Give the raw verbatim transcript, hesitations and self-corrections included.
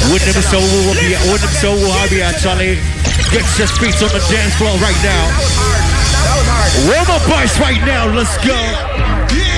When them so will be, when them so will I be at Charlie. Get your feet on the dance floor right now. We're the boys right now. Let's go.